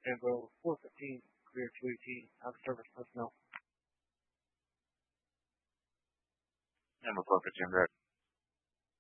Tango 415, clear to AT, out of service personnel. Number 415,